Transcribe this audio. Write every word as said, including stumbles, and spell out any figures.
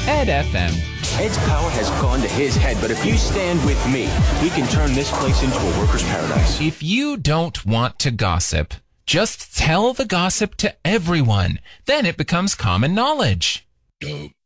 Ed F M. Ed's power has gone to his head, but if you stand with me, he can turn this place into a worker's paradise. If you don't want to gossip, just tell the gossip to everyone. Then it becomes common knowledge.